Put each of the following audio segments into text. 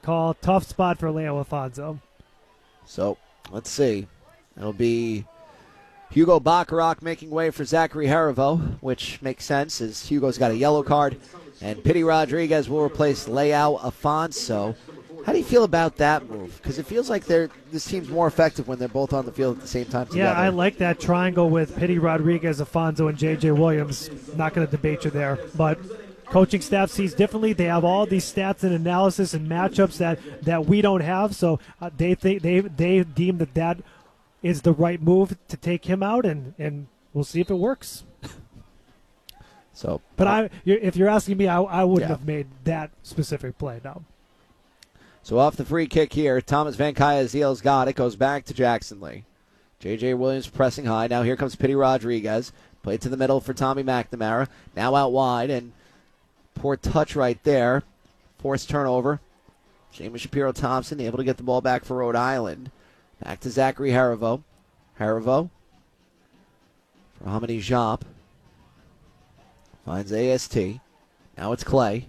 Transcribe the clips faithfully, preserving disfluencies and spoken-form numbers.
call. Tough spot for Leo Alfonso. So, let's see. It'll be Hugo Bacharach making way for Zachary Harivo, which makes sense as Hugo's got a yellow card. And Pity Rodriguez will replace Leo Alfonso. How do you feel about that move? Because it feels like they're this team's more effective when they're both on the field at the same time together. Yeah, I like that triangle with Pity Rodriguez, Alfonso, and J J Williams. Not going to debate you there. But coaching staff sees differently. They have all these stats and analysis and matchups that, that we don't have. So uh, they think they they deem that that is the right move to take him out, and, and we'll see if it works. So, but uh, I, if you're asking me, I, I wouldn't yeah. have made that specific play. No. So off the free kick here, Thomas Van Kaya-Ziel's got it. Goes back to Jackson Lee. J J Williams pressing high. Now here comes Pity Rodriguez. Played to the middle for Tommy McNamara. Now out wide, and poor touch right there. Forced turnover. Seamus Shapiro-Thompson able to get the ball back for Rhode Island. Back to Zachary Harivo. Harivo for Hamidi Diop. Finds A S T. Now it's Clay.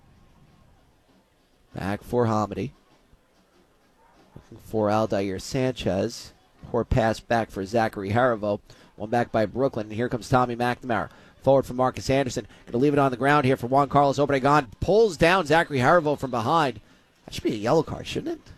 Back for Hamidi. Looking for Aldair Sanchez. Poor pass back for Zachary Harivo. One back by Brooklyn. And here comes Tommy McNamara. Forward for Marcus Anderson. Going to leave it on the ground here for Juan Carlos Obregon. Pulls down Zachary Harivo from behind. That should be a yellow card, shouldn't it?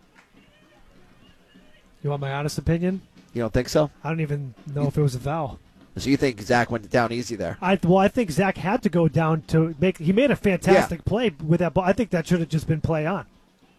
You want my honest opinion? You don't think so? I don't even know if it was a foul. So you think Zach went down easy there? I well, I think Zach had to go down to make. He made a fantastic yeah. play with that ball. I think that should have just been play on.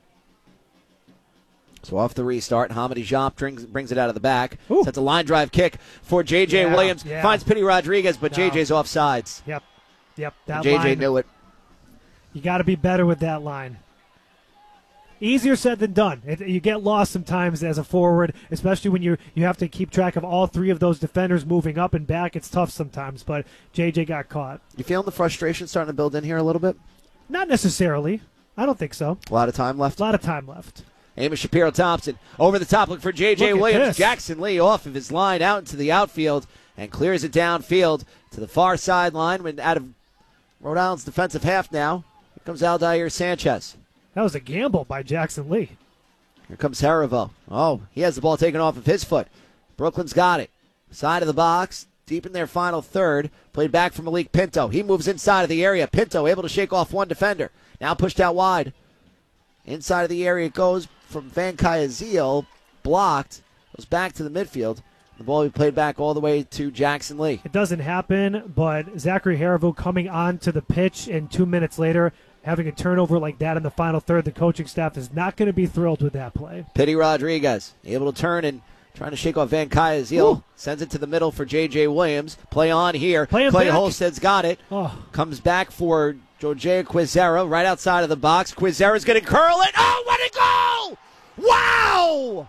So off the restart, Hamidi Diop brings, brings it out of the back. Ooh. Sets a line drive kick for J J yeah, Williams. Yeah. Finds Pity Rodriguez, but no. J J's offsides. Yep, yep. That J J line, knew it. You got to be better with that line. Easier said than done. It, you get lost sometimes as a forward, especially when you you have to keep track of all three of those defenders moving up and back. It's tough sometimes, but J J got caught. You feeling the frustration starting to build in here a little bit? Not necessarily. I don't think so. A lot of time left? A lot of time left. Amos Shapiro-Thompson over the top looking for J J Williams. This. Jackson Lee off of his line out into the outfield and clears it downfield to the far sideline when out of Rhode Island's defensive half now. Here comes Aldair Sanchez. That was a gamble by Jackson Lee. Here comes Harivo. Oh, he has the ball taken off of his foot. Brooklyn's got it. Side of the box, deep in their final third. Played back from Malik Pinto. He moves inside of the area. Pinto able to shake off one defender. Now pushed out wide. Inside of the area it goes from Van Kaya-Ziel. Blocked. Goes back to the midfield. The ball will be played back all the way to Jackson Lee. It doesn't happen, but Zachary Harivo coming onto the pitch and two minutes later having a turnover like that in the final third, the coaching staff is not going to be thrilled with that play. Pity Rodriguez able to turn and trying to shake off Van Kaya-Ziel. Sends it to the middle for J J Williams. Play on here. Play Clay back. Holstead's got it. Oh. Comes back for Jojea Quizera right outside of the box. Quizera's going to curl it. Oh, what a goal! Wow!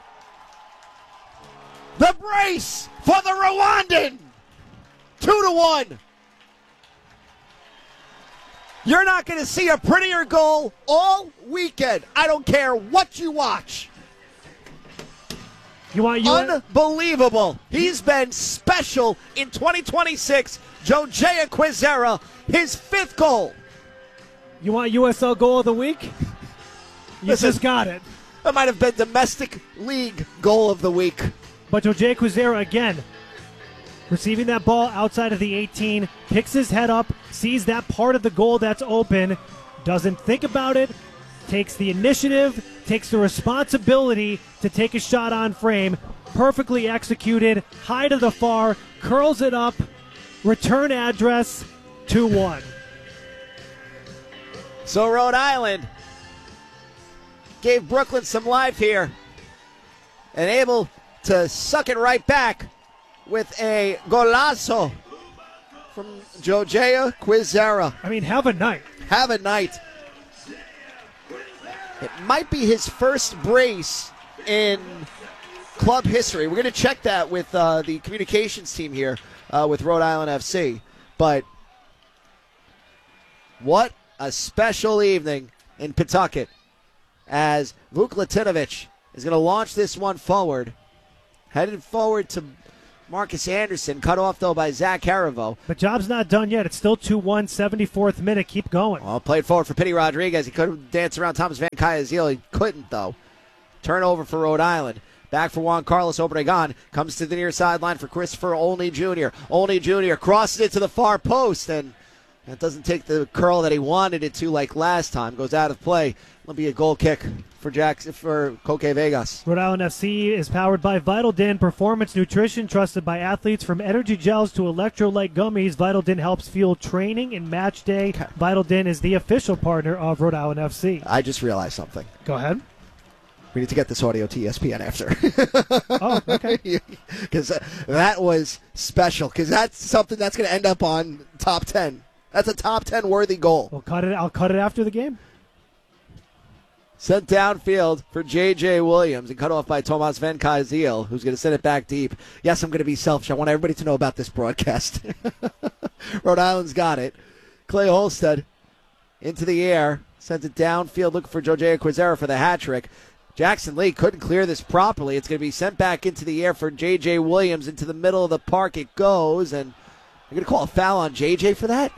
The brace for the Rwandan. Two to one. You're not going to see a prettier goal all weekend. I don't care what you watch. You want you Unbelievable. He's been special in twenty twenty-six. Jojea Quizera, his fifth goal. You want U S L goal of the week? You Listen, just got it. That might have been domestic league goal of the week. But Jojea Quizera again, receiving that ball outside of the eighteen, picks his head up, sees that part of the goal that's open, doesn't think about it, takes the initiative, takes the responsibility to take a shot on frame, perfectly executed, high to the far, curls it up, return address, two one. So Rhode Island gave Brooklyn some life here and able to suck it right back with a golazo from Jojea Quizera. I mean, have a night. Have a night. It might be his first brace in club history. We're going to check that with uh, the communications team here uh, with Rhode Island F C. But what a special evening in Pawtucket as Vuk Latinovic is going to launch this one forward. Headed forward to Marcus Anderson, cut off, though, by Zach Harivo. But job's not done yet. It's still two one, seventy-fourth minute. Keep going. Well, played forward for Pitty Rodriguez. He could dance around Thomas Van Kyaziel. He couldn't, though. Turnover for Rhode Island. Back for Juan Carlos Obregon. Comes to the near sideline for Christopher Olney Junior Olney Junior crosses it to the far post, and that doesn't take the curl that he wanted it to like last time. Goes out of play. It'll be a goal kick for Jackson, for Coque Vegas. Rhode Island F C is powered by Vital Din Performance Nutrition, trusted by athletes from energy gels to electrolyte gummies. Vital Din helps fuel training and match day. Vital Din is the official partner of Rhode Island F C. I just realized something. Go ahead. We need to get this audio to E S P N after. Oh, okay. Because uh, that was special. Because that's something that's going to end up on top ten. That's a top ten worthy goal. We'll cut it. I'll cut it after the game. Sent downfield for J J. Williams and cut off by Tomas Van Kyaziel, who's going to send it back deep. Yes, I'm going to be selfish. I want everybody to know about this broadcast. Rhode Island's got it. Clay Holstead into the air. Sends it downfield looking for Jojea Quizera for the hat trick. Jackson Lee couldn't clear this properly. It's going to be sent back into the air for J J. Williams. Into the middle of the park it goes. And you're going to call a foul on J J for that?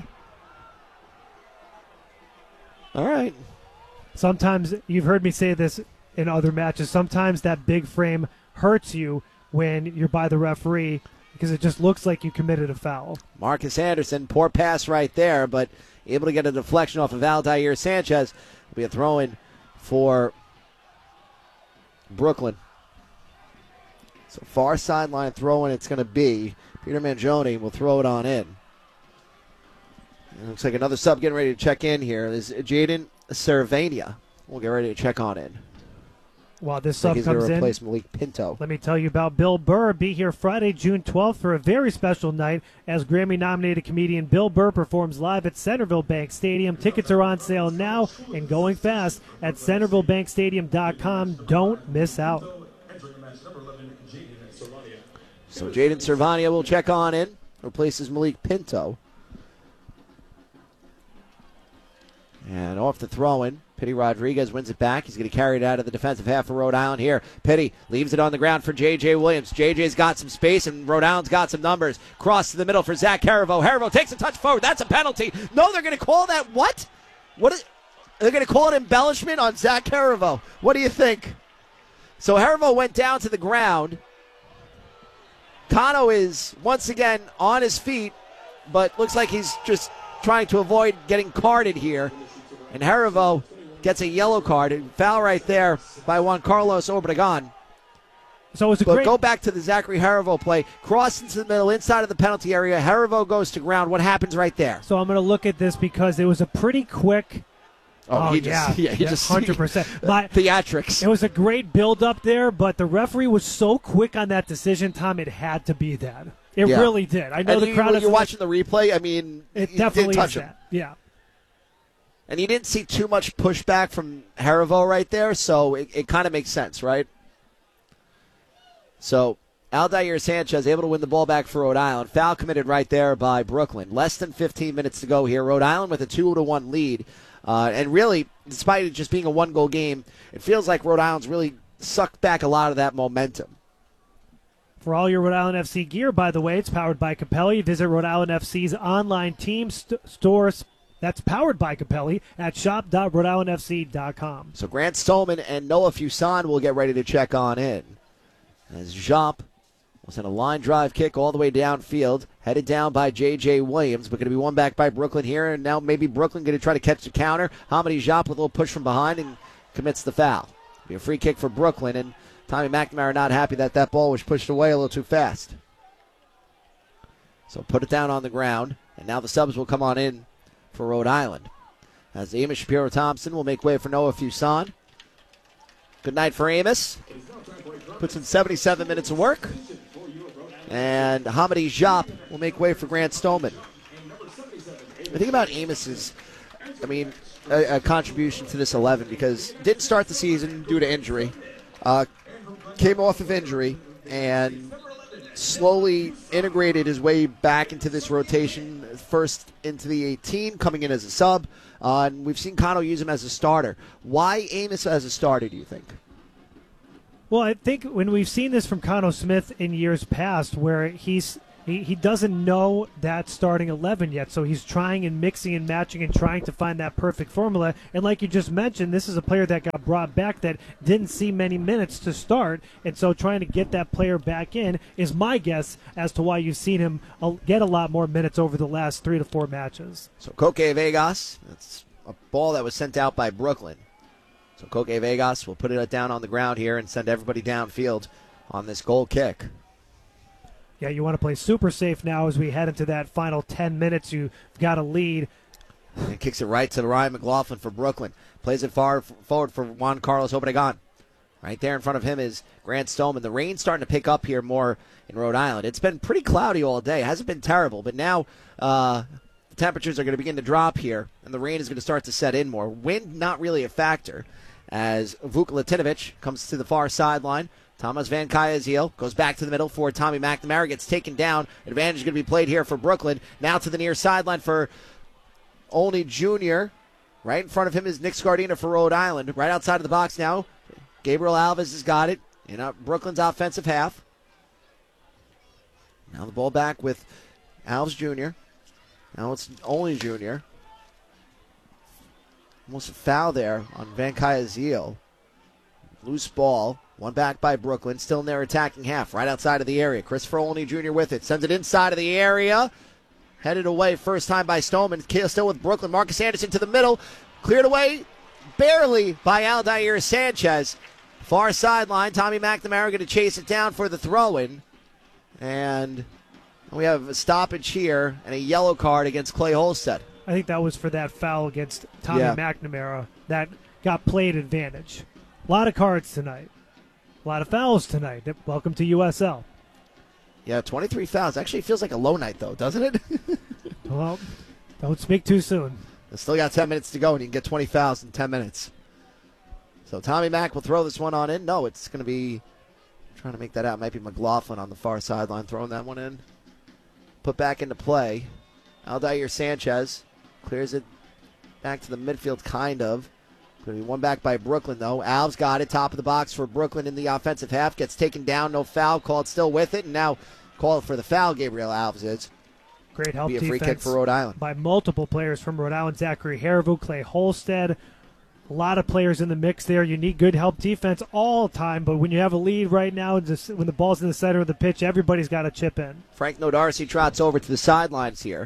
All right. Sometimes, you've heard me say this in other matches, sometimes that big frame hurts you when you're by the referee because it just looks like you committed a foul. Marcus Anderson, poor pass right there, but able to get a deflection off of Aldair Sanchez. It'll be a throw-in for Brooklyn. So far sideline throw-in it's going to be. Peter Mangione will throw it on in. It looks like another sub getting ready to check in here. Is Jaden Cervania. We'll get ready to check on in. While this sub comes in, in, replace Malik Pinto. Let me tell you about Bill Burr. Be here Friday, June twelfth for a very special night as Grammy-nominated comedian Bill Burr performs live at Centerville Bank Stadium. Tickets are on sale now and going fast at centerville bank stadium dot com. Don't miss out. So Jaden Cervania will check on in. Replaces Malik Pinto. And off the throw-in, Pitty Rodriguez wins it back. He's going to carry it out of the defensive half of Rhode Island here. Pitty leaves it on the ground for J J. Williams. J J's got some space, and Rhode Island's got some numbers. Cross to the middle for Zach Harivo. Harivo takes a touch forward. That's a penalty. No, they're going to call that what? What is, they're going to call it embellishment on Zach Harivo. What do you think? So Harivo went down to the ground. Kano is once again on his feet, but looks like he's just trying to avoid getting carded here. And Harivo gets a yellow card. Foul right there by Juan Carlos Obregon. So it was a but great... go back to the Zachary Harivo play. Cross into the middle, inside of the penalty area. Harivo goes to ground. What happens right there? So I'm going to look at this because it was a pretty quick... Oh, oh he yeah, just, yeah, he yeah, just one hundred percent. My, theatrics. It was a great build-up there, but the referee was so quick on that decision, Tom, it had to be that. It yeah. really did. I know and the you, crowd... When you're watching the replay, I mean, it definitely didn't touch is him. that. Yeah. And you didn't see too much pushback from Harivo right there, so it, it kind of makes sense, right? So Aldair Sanchez able to win the ball back for Rhode Island. Foul committed right there by Brooklyn. Less than fifteen minutes to go here. Rhode Island with a two to one lead. Uh, and really, despite it just being a one-goal game, it feels like Rhode Island's really sucked back a lot of that momentum. For all your Rhode Island F C gear, by the way, it's powered by Capelli. Visit Rhode Island F C's online team st- stores. That's powered by Capelli at shop dot rhode island f c dot com. So Grant Stolman and Noah Fuson will get ready to check on in. As Jop will send a line drive kick all the way downfield, headed down by J J. Williams, but going to be won back by Brooklyn here. And now maybe Brooklyn going to try to catch the counter. Hamidi Jop with a little push from behind and commits the foul. Be a free kick for Brooklyn, and Tommy McNamara not happy that that ball was pushed away a little too fast. So put it down on the ground, and now the subs will come on in for Rhode Island. As Amos Shapiro-Thompson will make way for Noah Fuson. Good night for Amos. Puts in seventy-seven minutes of work. And Hamidi Jop will make way for Grant Stolman. The thing about Amos is, I mean, a, a contribution to this eleven because didn't start the season due to injury. Uh, came off of injury and slowly integrated his way back into this rotation, first into the eighteen, coming in as a sub. Uh, and we've seen Kano use him as a starter. Why Amos as a starter, do you think? Well, I think when we've seen this from Connor Smith in years past, where he's he, he doesn't know that starting eleven yet, so he's trying and mixing and matching and trying to find that perfect formula. And like you just mentioned, this is a player that got brought back that didn't see many minutes to start, and so trying to get that player back in is my guess as to why you've seen him get a lot more minutes over the last three to four matches. So Koke Vegas, that's a ball that was sent out by Brooklyn. So Koke Vegas will put it down on the ground here and send everybody downfield on this goal kick. Yeah, you want to play super safe now as we head into that final ten minutes. You've got a lead. And kicks it right to Ryan McLaughlin for Brooklyn. Plays it far forward for Juan Carlos Obregon. Right there in front of him is Grant Stoneman. The rain's starting to pick up here more in Rhode Island. It's been pretty cloudy all day. It hasn't been terrible, but now uh, the temperatures are going to begin to drop here, and the rain is going to start to set in more. Wind, not really a factor, as Vuk Latinovic comes to the far sideline. Thomas Van Kyaziel goes back to the middle for Tommy McNamara. Gets taken down. Advantage is going to be played here for Brooklyn. Now to the near sideline for Olney Junior Right in front of him is Nick Scardina for Rhode Island. Right outside of the box now, Gabriel Alves has got it in Brooklyn's offensive half. Now the ball back with Alves Junior Now it's Olney Junior Almost a foul there on Van Kyaziel. Loose ball. One back by Brooklyn. Still in their attacking half. Right outside of the area. Christopher Olney Junior with it. Sends it inside of the area. Headed away first time by Stoneman. Still with Brooklyn. Marcus Anderson to the middle. Cleared away barely by Aldair Sanchez. Far sideline. Tommy McNamara going to chase it down for the throw-in. And we have a stoppage here and a yellow card against Clay Holstead. I think that was for that foul against Tommy yeah. McNamara that got played advantage. A lot of cards tonight. A lot of fouls tonight. Welcome to U S L. Yeah, twenty-three fouls. Actually feels like a low night, though, doesn't it? Well, don't speak too soon. Still got ten minutes to go, and you can get twenty fouls in ten minutes. So Tommy Mack will throw this one on in. No, it's going to be, trying to make that out, might be McLaughlin on the far sideline throwing that one in. Put back into play. Aldair Sanchez clears it back to the midfield, kind of. Going to be one back by Brooklyn, though. Alves got it, top of the box for Brooklyn in the offensive half. Gets taken down, no foul, called still with it, and now called for the foul, Gabriel Alves is. Great help be a defense free kick for Rhode Island. By multiple players from Rhode Island. Zachary Harivu, Clay Holstead. A lot of players in the mix there. You need good help defense all the time, but when you have a lead right now, just when the ball's in the center of the pitch, everybody's got to chip in. Frank Nodarcy trots over to the sidelines here.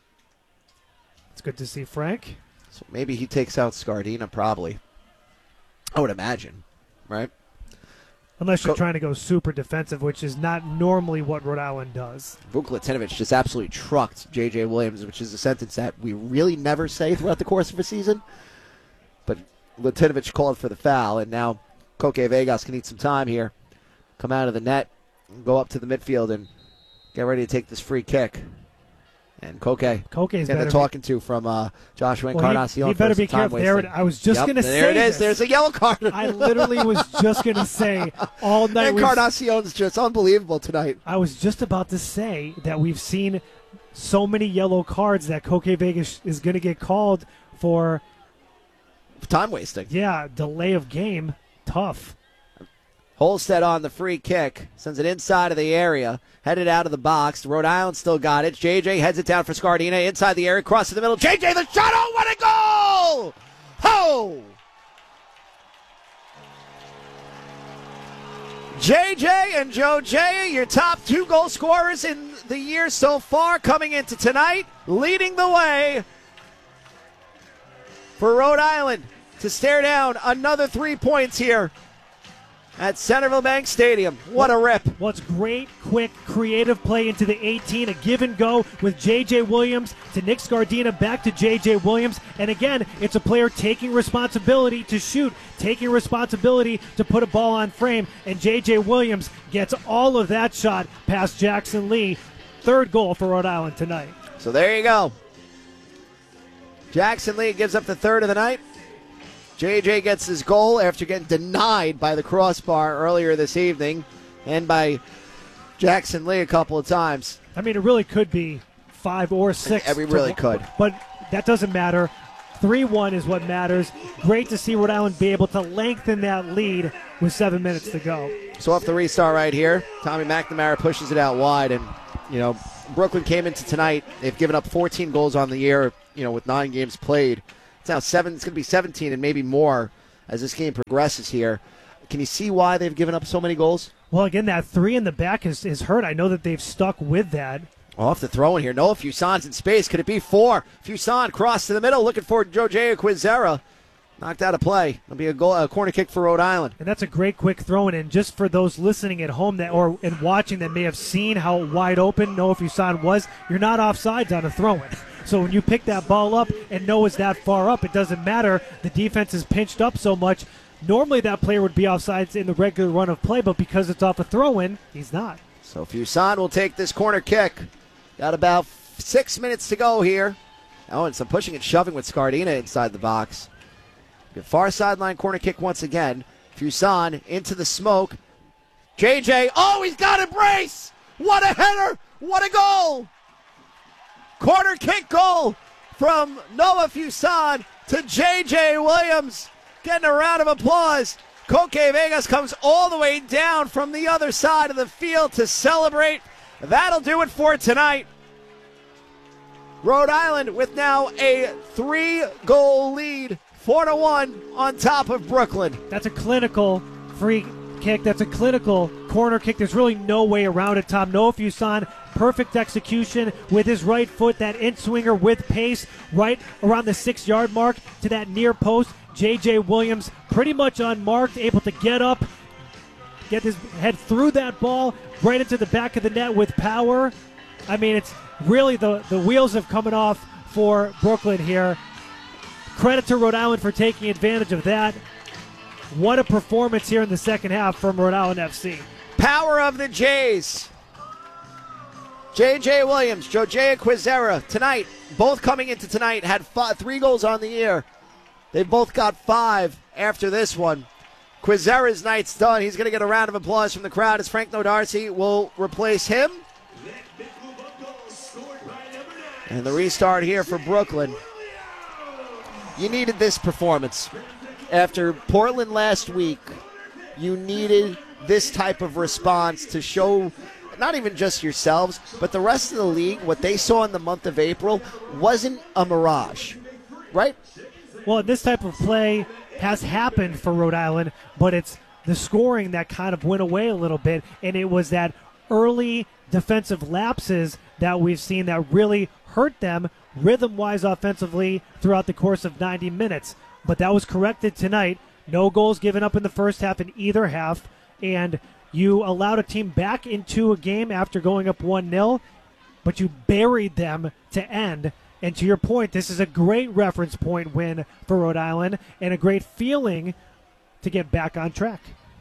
It's good to see Frank. So maybe he takes out Scardina, probably. I would imagine, right? Unless you're Co- trying to go super defensive, which is not normally what Rhode Island does. Vuk Latinovic just absolutely trucked J J. Williams, which is a sentence that we really never say throughout the course of a season. But Latinovic called for the foul, and now Koke Vegas can need some time here. Come out of the net, go up to the midfield, and get ready to take this free kick. And Koke, Koke's getting the talking to from uh, Joshua well, Encarnacion. He, he better be careful. There, I was just yep, going to say there it is. this. There's a yellow card. I literally was just going to say all night. Encarnacion's just unbelievable tonight. I was just about to say that we've seen so many yellow cards that Koke Vegas is going to get called for time wasting. Yeah, delay of game. Tough. Holstead on the free kick. Sends it inside of the area. Headed out of the box. Rhode Island still got it. J J heads it down for Scardina. Inside the area. Cross to the middle. J J the shot. Oh, what a goal! Ho! J J and Joe J, your top two goal scorers in the year so far, coming into tonight, leading the way for Rhode Island to stare down another three points here at Centerville Bank Stadium. What a rip. What's great, quick, creative play into the eighteen. A give and go with J J. Williams to Nick Scardina, back to J J. Williams. And again, it's a player taking responsibility to shoot, taking responsibility to put a ball on frame. And J J. Williams gets all of that shot past Jackson Lee. Third goal for Rhode Island tonight. So there you go. Jackson Lee gives up the third of the night. J J gets his goal after getting denied by the crossbar earlier this evening and by Jackson Lee a couple of times. I mean, it really could be five or six. It really could. But that doesn't matter. three one is what matters. Great to see Rhode Island be able to lengthen that lead with seven minutes to go. So off the restart right here, Tommy McNamara pushes it out wide, and, you know, Brooklyn came into tonight. They've given up fourteen goals on the year, you know, with nine games played. It's now seven. It's going to be seventeen and maybe more as this game progresses here. Can you see why they've given up so many goals? Well, again, that three in the back is, is hurt. I know that they've stuck with that. Off the throw in here. Noah Fusan's in space. Could it be four? Fusan cross to the middle, looking for Jojea Quizera. Knocked out of play. It'll be a, goal, a corner kick for Rhode Island. And that's a great quick throw in. And just for those listening at home that or and watching that may have seen how wide open Noah Fusan was, you're not offsides on a throw in. So when you pick that ball up and Noah's that far up, it doesn't matter. The defense is pinched up so much. Normally that player would be offsides in the regular run of play, but because it's off a throw in, he's not. So Fusan will take this corner kick. Got about six minutes to go here. Oh, and some pushing and shoving with Scardina inside the box. Good far sideline corner kick once again. Fusan into the smoke. J J, oh, he's got a brace! What a header! What a goal! Corner kick goal from Noah Fusan to J J Williams. Getting a round of applause. Coque Vegas comes all the way down from the other side of the field to celebrate. That'll do it for tonight. Rhode Island with now a three-goal lead, four to one on top of Brooklyn. That's a clinical free kick. That's a clinical corner kick. There's really no way around it, Tom. Noah Fusan, perfect execution with his right foot, that in-swinger with pace right around the six-yard mark to that near post. J J Williams pretty much unmarked, able to get up, get his head through that ball, right into the back of the net with power. I mean, it's really the, the wheels have coming off for Brooklyn here. Credit to Rhode Island for taking advantage of that. What a performance here in the second half from Rhode Island F C. Power of the Jays. J J Williams, Jojea Quizera, tonight, both coming into tonight, had five, three goals on the year. They've both got five after this one. Quizera's night's done. He's going to get a round of applause from the crowd as Frank Nodarcy will replace him. And the restart here for Brooklyn. You needed this performance. After Portland last week, you needed this type of response to show not even just yourselves, but the rest of the league, what they saw in the month of April wasn't a mirage, right? Well, this type of play has happened for Rhode Island, but it's the scoring that kind of went away a little bit, and it was that early defensive lapses that we've seen that really hurt them rhythm-wise offensively throughout the course of ninety minutes. But that was corrected tonight. No goals given up in the first half in either half, and you allowed a team back into a game after going up one nil, but you buried them to end. And to your point, this is a great reference point win for Rhode Island and a great feeling to get back on track.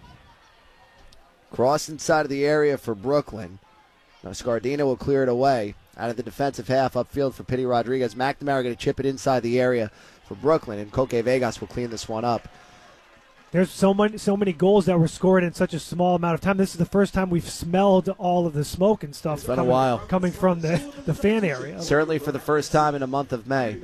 Cross inside of the area for Brooklyn. Now Scardina will clear it away out of the defensive half upfield for Pity Rodriguez. McNamara going to chip it inside the area for Brooklyn, and Coque Vegas will clean this one up. There's so many, so many goals that were scored in such a small amount of time. This is the first time we've smelled all of the smoke and stuff it's been coming, a while. coming from the, the fan area. Certainly for the first time in a month of May.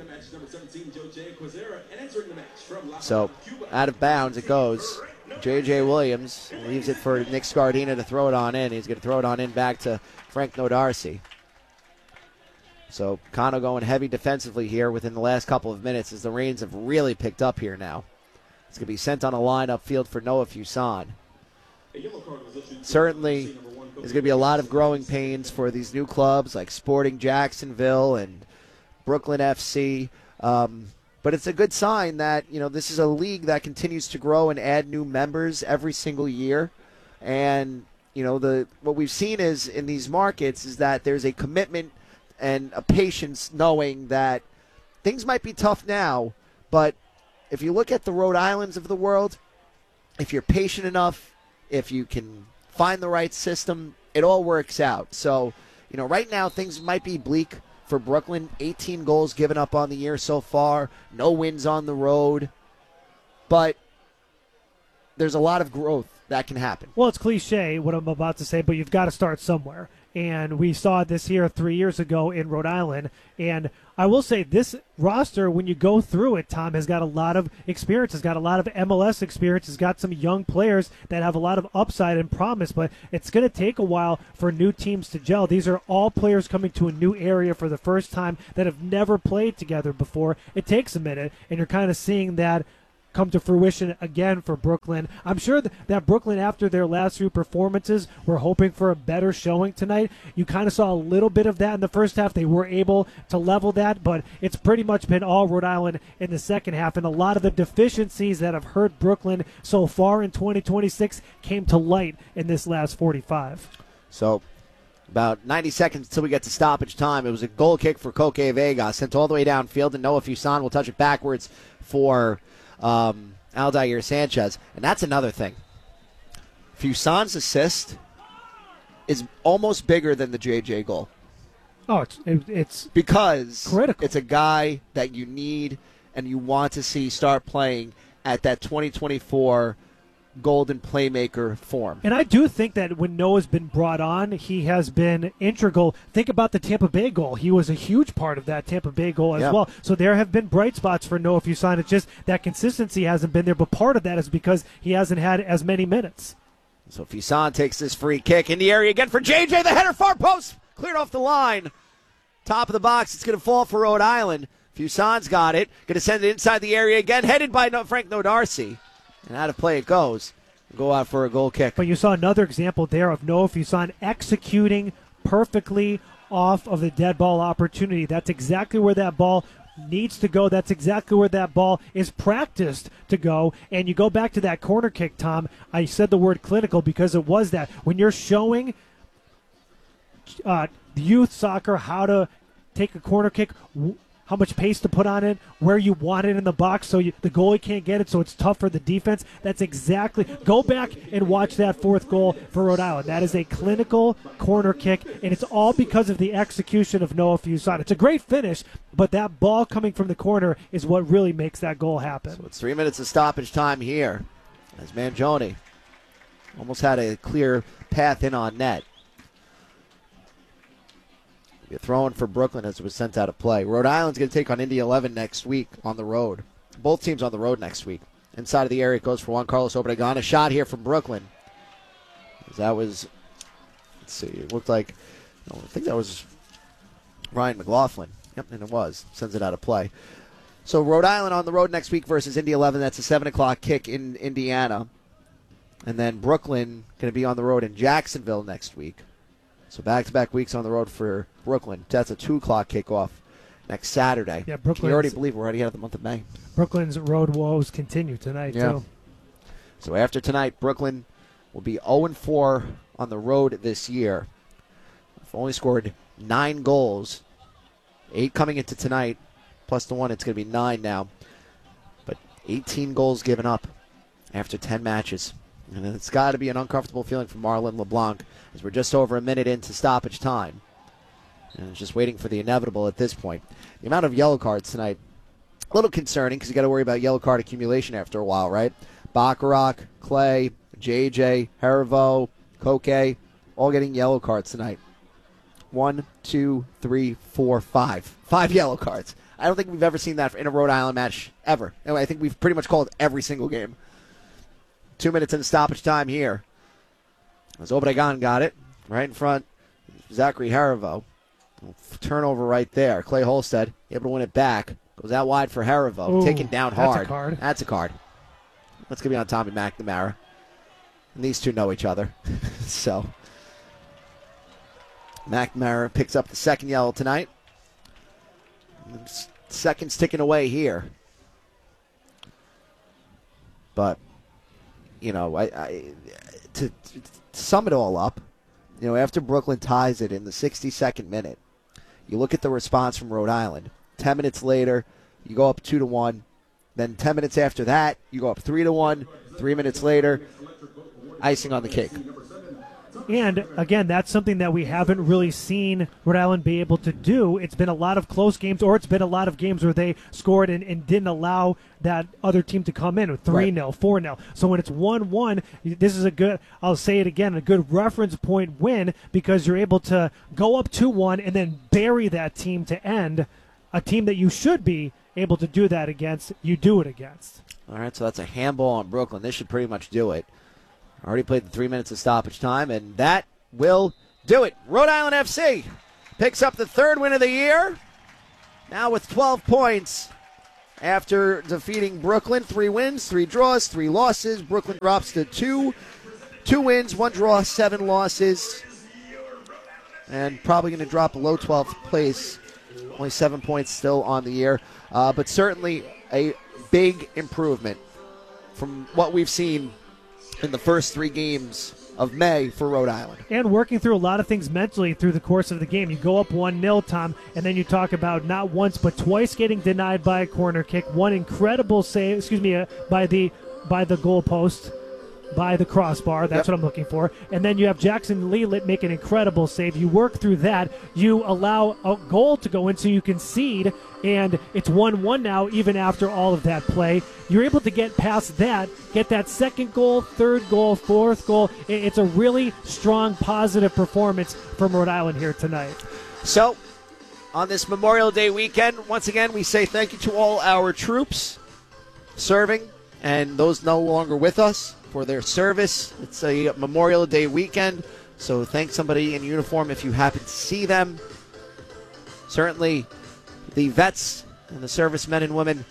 So, out of bounds it goes. J J Williams leaves it for Nick Scardina to throw it on in. He's going to throw it on in back to Frank Nodarcy. So, Kano going heavy defensively here within the last couple of minutes as the rains have really picked up here now. It's going to be sent on a line upfield for Noah Fusan. Certainly, there's going to be a lot of growing pains for these new clubs like Sporting Jacksonville and Brooklyn F C. Um, but it's a good sign that, you know, this is a league that continues to grow and add new members every single year. And, you know, the what we've seen is in these markets is that there's a commitment and a patience knowing that things might be tough now, but if you look at the Rhode Islands of the world, if you're patient enough, if you can find the right system, it all works out. So, you know, right now things might be bleak for Brooklyn. eighteen goals given up on the year so far. No wins on the road. But there's a lot of growth that can happen. Well, it's cliche what I'm about to say, but you've got to start somewhere. And we saw this here three years ago in Rhode Island. And I will say this roster, when you go through it, Tom, has got a lot of experience, has got a lot of M L S experience, has got some young players that have a lot of upside and promise, but it's going to take a while for new teams to gel. These are all players coming to a new area for the first time that have never played together before. It takes a minute, and you're kind of seeing that come to fruition again for Brooklyn. I'm sure that Brooklyn, after their last few performances, were hoping for a better showing tonight. You kind of saw a little bit of that in the first half. They were able to level that, but it's pretty much been all Rhode Island in the second half, and a lot of the deficiencies that have hurt Brooklyn so far in twenty twenty-six came to light in this last forty-five. So about ninety seconds until we get to stoppage time. It was a goal kick for Coque Vega, sent all the way downfield, and Noah Fuson will touch it backwards for Um, Aldair Sanchez. And that's another thing. Fuson's assist is almost bigger than the J J goal. Oh, it's it, it's because critical. It's a guy that you need and you want to see start playing at that twenty twenty-four golden playmaker form. And I do think that when Noah's been brought on, he has been integral. Think about the Tampa Bay goal. He was a huge part of that Tampa Bay goal as yeah. well. So there have been bright spots for Noah Fuson. It's just that consistency hasn't been there, but part of that is because he hasn't had as many minutes. So Fuson takes this free kick in the area again for J J. The header, far post, cleared off the line. Top of the box, it's going to fall for Rhode Island. Fuson's got it. Going to send it inside the area again, headed by Frank Nodarcy. And out of play it goes. Go out for a goal kick. But you saw another example there of Noah Fuson executing perfectly off of the dead ball opportunity. That's exactly where that ball needs to go. That's exactly where that ball is practiced to go. And you go back to that corner kick, Tom. I said the word clinical because it was that. When you're showing uh, youth soccer how to take a corner kick, how much pace to put on it, where you want it in the box so you, the goalie can't get it, so it's tough for the defense. That's exactly – go back and watch that fourth goal for Rhode Island. That is a clinical corner kick, and it's all because of the execution of Noah Fuson. It's a great finish, but that ball coming from the corner is what really makes that goal happen. So it's three minutes of stoppage time here as Mangione almost had a clear path in on net. You're throwing for Brooklyn as it was sent out of play. Rhode Island's going to take on Indy eleven next week on the road. Both teams on the road next week. Inside of the area it goes for Juan Carlos Obregon. A shot here from Brooklyn. That was, let's see, it looked like, I think that was Ryan McLaughlin. Yep, and it was. Sends it out of play. So Rhode Island on the road next week versus Indy eleven. That's a seven o'clock kick in Indiana. And then Brooklyn going to be on the road in Jacksonville next week. So back-to-back weeks on the road for Brooklyn. That's a two o'clock kickoff next Saturday. Yeah, Brooklyn. Can you already believe we're already out of the month of May? Brooklyn's road woes continue tonight, yeah. too. So after tonight, Brooklyn will be oh and four on the road this year. They've only scored nine goals. Eight coming into tonight, plus the one, it's going to be nine now. But eighteen goals given up after ten matches. And it's got to be an uncomfortable feeling for Marlon LeBlanc as we're just over a minute into stoppage time. And it's just waiting for the inevitable at this point. The amount of yellow cards tonight, a little concerning because you got to worry about yellow card accumulation after a while, right? Bacharach, Clay, J J, Harivo, Coque, all getting yellow cards tonight. One, two, three, four, five. Five yellow cards. I don't think we've ever seen that in a Rhode Island match ever. Anyway, I think we've pretty much called every single game. Two minutes in stoppage time here. As Obregon got it right in front, Zachary Harivo. Turnover right there. Clay Holstead able to win it back. Goes out wide for Harivo. Ooh, taken down hard. That's a card. That's a card. That's going to be on Tommy McNamara. And these two know each other. So McNamara picks up the second yellow tonight. Seconds ticking away here. But You know, I, I to, to sum it all up, you know, after Brooklyn ties it in the sixty-second minute, you look at the response from Rhode Island. Ten minutes later, you go up two to one. Then ten minutes after that, you go up three to one. Three minutes later, icing on the cake. And, again, that's something that we haven't really seen Rhode Island be able to do. It's been a lot of close games, or it's been a lot of games where they scored and, and didn't allow that other team to come in with three nil, four nil. So when it's one one, this is a good, I'll say it again, a good reference point win because you're able to go up two one and then bury that team to end. A team that you should be able to do that against, you do it against. All right, so that's a handball on Brooklyn. This should pretty much do it. Already played the three minutes of stoppage time, and that will do it. Rhode Island F C picks up the third win of the year, now with twelve points after defeating Brooklyn. Three wins, three draws, three losses. Brooklyn drops to two. Two wins, one draw, seven losses, and probably going to drop below twelfth place. Only seven points still on the year, uh, but certainly a big improvement from what we've seen in the first three games of May for Rhode Island. And working through a lot of things mentally through the course of the game. You go up one nil, Tom, and then you talk about not once but twice getting denied by a corner kick. One incredible save, excuse me, uh, by the by the goal post, by the crossbar. That's Yep. what I'm looking for. And then you have Jackson Lelit make an incredible save. You work through that. You allow a goal to go in so you concede, and it's one one now even after all of that play. You're able to get past that, get that second goal, third goal, fourth goal. It's a really strong, positive performance from Rhode Island here tonight. So, on this Memorial Day weekend, once again, we say thank you to all our troops serving and those no longer with us for their service. It's a Memorial Day weekend, so thank somebody in uniform if you happen to see them. Certainly, the vets and the servicemen and women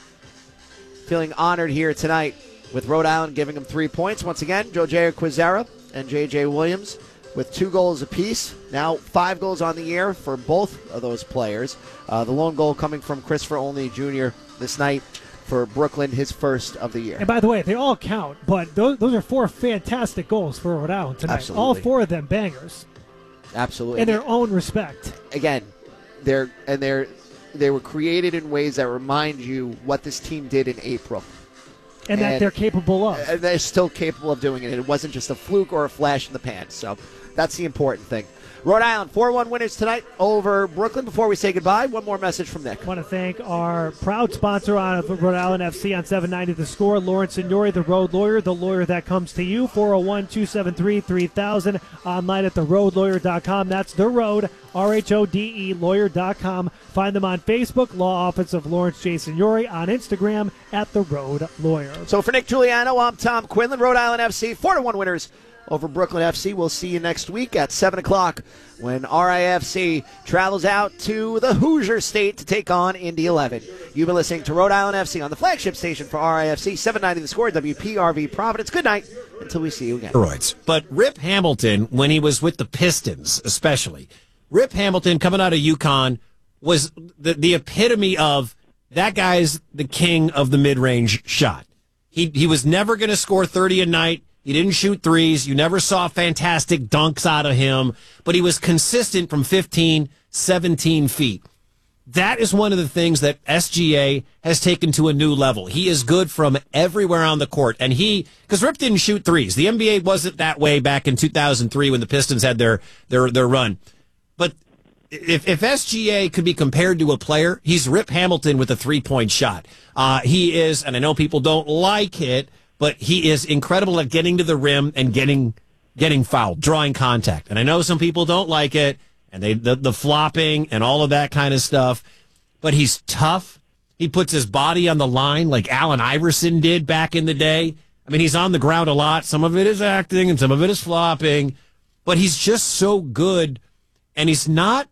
feeling honored here tonight with Rhode Island giving them three points. Once again, Jojea Quizera and J J Williams with two goals apiece. Now five goals on the year for both of those players. Uh, the lone goal coming from Christopher Olney Junior this night for Brooklyn, his first of the year. And by the way, they all count, but those, those are four fantastic goals for Rhode Island tonight. Absolutely. All four of them bangers. Absolutely. In their own respect. Again, they're and they're they were created in ways that remind you what this team did in April. And, and that they're capable of. And they're still capable of doing it. It wasn't just a fluke or a flash in the pan. So that's the important thing. Rhode Island, four one winners tonight over Brooklyn. Before we say goodbye, one more message from Nick. I want to thank our proud sponsor on Rhode Island F C on seven ninety The Score, Lawrence Signori, the Road Lawyer, the lawyer that comes to you, four oh one, two seven three, three thousand, online at the road lawyer dot com. That's The Road, R H O D E, lawyer dot com. Find them on Facebook, Law Office of Lawrence J. Signori, on Instagram at The Road Lawyer. So for Nick Giuliano, I'm Tom Quinlan, Rhode Island F C, four to one winners over Brooklyn F C. We'll see you next week at seven o'clock when R I F C travels out to the Hoosier State to take on Indy eleven. You've been listening to Rhode Island F C on the flagship station for R I F C, seven ninety The Score, W P R V Providence. Good night until we see you again. But Rip Hamilton, when he was with the Pistons especially, Rip Hamilton coming out of UConn was the, the epitome of that guy's the king of the mid-range shot. He, he was never going to score thirty a night. He didn't shoot threes. You never saw fantastic dunks out of him, but he was consistent from fifteen, seventeen feet. That is one of the things that S G A has taken to a new level. He is good from everywhere on the court. And he, because Rip didn't shoot threes. The N B A wasn't that way back in two thousand three when the Pistons had their, their, their run. But if, if S G A could be compared to a player, he's Rip Hamilton with a three-point shot. Uh, he is, and I know people don't like it, but he is incredible at getting to the rim and getting getting fouled, drawing contact. And I know some people don't like it, and they the, the flopping and all of that kind of stuff, but he's tough. He puts his body on the line like Allen Iverson did back in the day. I mean, he's on the ground a lot. Some of it is acting and some of it is flopping, but he's just so good, and he's not,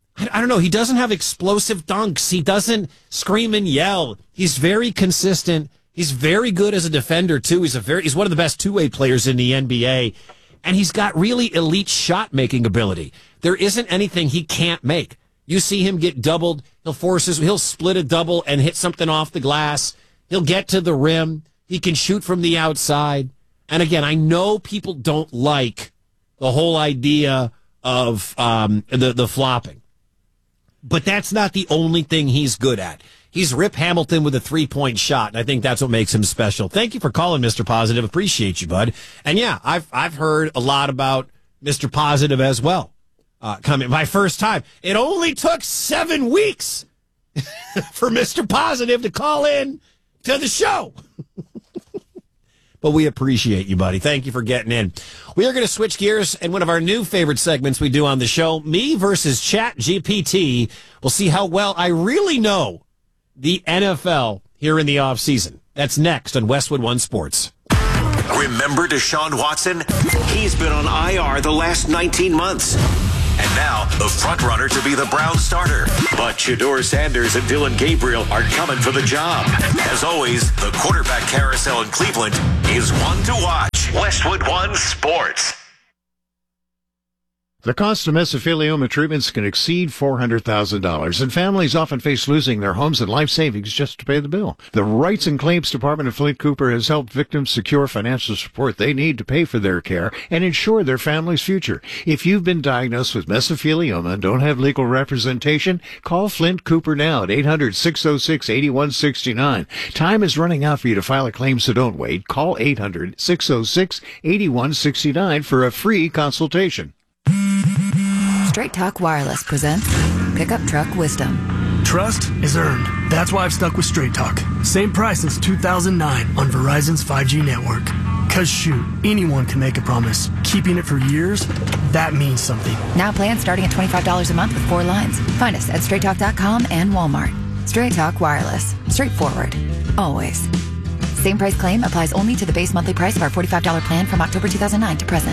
I don't know, he doesn't have explosive dunks. He doesn't scream and yell. He's very consistent. He's very good as a defender, too. He's a very he's one of the best two-way players in the N B A, and he's got really elite shot-making ability. There isn't anything he can't make. You see him get doubled. He'll force his, he'll split a double and hit something off the glass. He'll get to the rim. He can shoot from the outside. And again, I know people don't like the whole idea of um, the, the flopping, but that's not the only thing he's good at. He's Rip Hamilton with a three-point shot, and I think that's what makes him special. Thank you for calling, Mister Positive. Appreciate you, bud. And yeah, I've I've heard a lot about Mister Positive as well. Uh, coming my first time. It only took seven weeks for Mister Positive to call in to the show. But we appreciate you, buddy. Thank you for getting in. We are going to switch gears, and one of our new favorite segments we do on the show, Me versus Chat G P T. We'll see how well I really know the N F L here in the offseason. That's next on Westwood One Sports. Remember Deshaun Watson? He's been on I R the last nineteen months. And now, the front-runner to be the Browns starter. But Shedeur Sanders and Dylan Gabriel are coming for the job. As always, the quarterback carousel in Cleveland is one to watch. Westwood One Sports. The cost of mesothelioma treatments can exceed four hundred thousand dollars, and families often face losing their homes and life savings just to pay the bill. The Rights and Claims Department of Flint Cooper has helped victims secure financial support they need to pay for their care and ensure their family's future. If you've been diagnosed with mesothelioma and don't have legal representation, call Flint Cooper now at eight hundred, six oh six, eight one six nine. Time is running out for you to file a claim, so don't wait. Call eight hundred, six oh six, eight one six nine for a free consultation. Straight Talk Wireless presents Pickup Truck Wisdom. Trust is earned. That's why I've stuck with Straight Talk. Same price since two thousand nine on Verizon's five G network. Cause shoot, anyone can make a promise. Keeping it for years, that means something. Now plans starting at twenty-five dollars a month with four lines. Find us at straight talk dot com and Walmart. Straight Talk Wireless. Straightforward. Always. Same price claim applies only to the base monthly price of our forty-five dollars plan from October two thousand nine to present.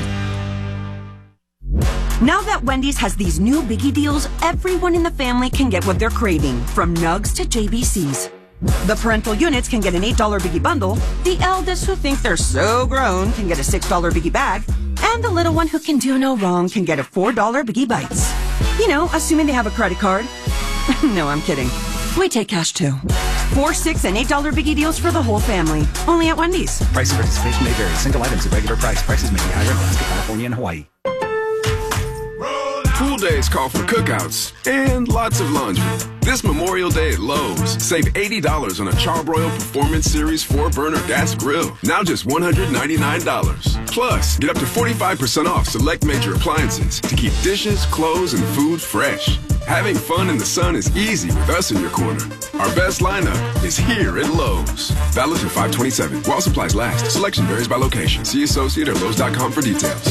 Now that Wendy's has these new biggie deals, everyone in the family can get what they're craving, from nugs to J B Cs. The parental units can get an eight dollar biggie bundle, the eldest who think they're so grown can get a six dollar biggie bag, and the little one who can do no wrong can get a four dollar biggie bites. You know, assuming they have a credit card. No, I'm kidding. We take cash too. Four, six, and eight dollar biggie deals for the whole family. Only at Wendy's. Price and participation may vary. Single items at regular price. Prices may be higher in Alaska, California, and Hawaii. Pool days call for cookouts and lots of laundry. This Memorial Day at Lowe's, save eighty dollars on a Charbroil Performance Series four burner gas grill. Now just one hundred ninety-nine dollars. Plus, get up to forty-five percent off select major appliances to keep dishes, clothes, and food fresh. Having fun in the sun is easy with us in your corner. Our best lineup is here at Lowe's. Valid through five twenty-seven. While supplies last. Selection varies by location. See associate or Lowe's dot com for details.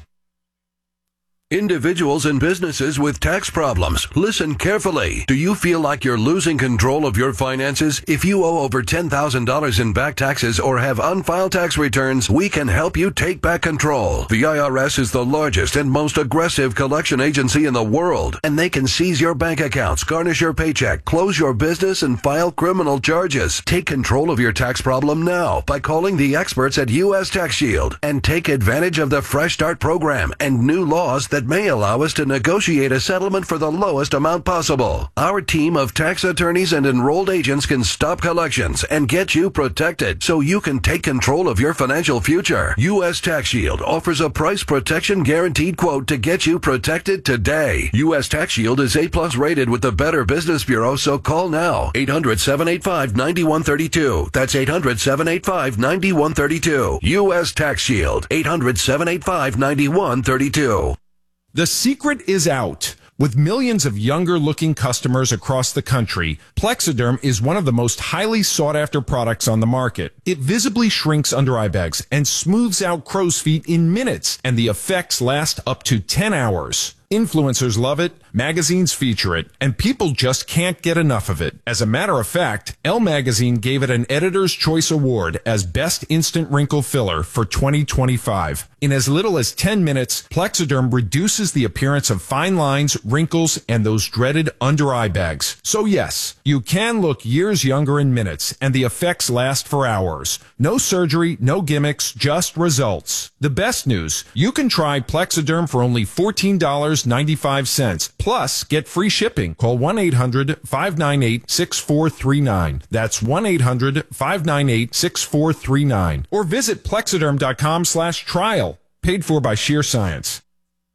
Individuals and businesses with tax problems, listen carefully. Do you feel like you're losing control of your finances? If you owe over ten thousand dollars in back taxes or have unfiled tax returns, we can help you take back control. The I R S is the largest and most aggressive collection agency in the world, and they can seize your bank accounts, garnish your paycheck, close your business, and file criminal charges. Take control of your tax problem now by calling the experts at U S Tax Shield and take advantage of the Fresh Start program and new laws that may allow us to negotiate a settlement for the lowest amount possible. Our team of tax attorneys and enrolled agents can stop collections and get you protected so you can take control of your financial future. U S Tax Shield offers a price protection guaranteed quote to get you protected today. U S Tax Shield is A plus rated with the Better Business Bureau, so call now. eight hundred, seven eight five, nine one three two. That's eight hundred, seven eight five, nine one three two. U S Tax Shield. eight hundred, seven eight five, nine one three two. The secret is out. With millions of younger-looking customers across the country, Plexiderm is one of the most highly sought-after products on the market. It visibly shrinks under-eye bags and smooths out crow's feet in minutes, and the effects last up to ten hours. Influencers love it, magazines feature it, and people just can't get enough of it. As a matter of fact, Elle Magazine gave it an Editor's Choice Award as Best Instant Wrinkle Filler for twenty twenty-five. In as little as ten minutes, Plexiderm reduces the appearance of fine lines, wrinkles, and those dreaded under-eye bags. So yes, you can look years younger in minutes, and the effects last for hours. No surgery, no gimmicks, just results. The best news, you can try Plexiderm for only fourteen dollars and ninety-five cents. Plus, get free shipping. Call one eight hundred, five nine eight, six four three nine. That's one eight hundred, five nine eight, six four three nine. Or visit plexiderm dot com slash trial. Paid for by Sheer Science.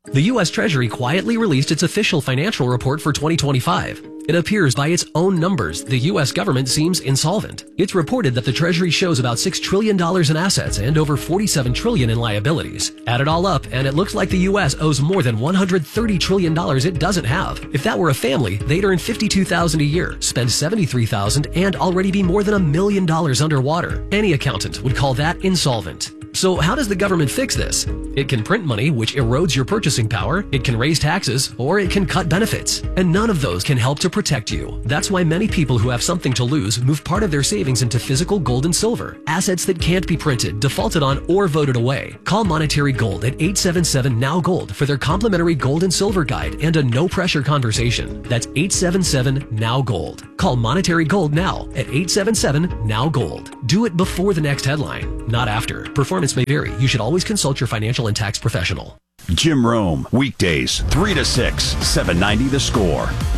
The U S Treasury quietly released its official financial report for twenty twenty-five. It appears by its own numbers, the U S government seems insolvent. It's reported that the Treasury shows about six trillion dollars in assets and over forty-seven trillion dollars in liabilities. Add it all up, and it looks like the U S owes more than one hundred thirty trillion dollars it doesn't have. If that were a family, they'd earn fifty-two thousand dollars a year, spend seventy-three thousand dollars, and already be more than a million dollars underwater. Any accountant would call that insolvent. So how does the government fix this? It can print money, which erodes your purchasing power, it can raise taxes, or it can cut benefits. And none of those can help to protect you. That's why many people who have something to lose move part of their savings into physical gold and silver, assets that can't be printed, defaulted on, or voted away. Call Monetary Gold at eight seven seven N O W Gold for their complimentary gold and silver guide and a no-pressure conversation. That's eight seven seven N O W Gold. Call Monetary Gold now at eight seven seven N O W Gold. Do it before the next headline, not after. Performance may vary. You should always consult your financial and tax professional. Jim Rome, weekdays, three to six, seven ninety The Score.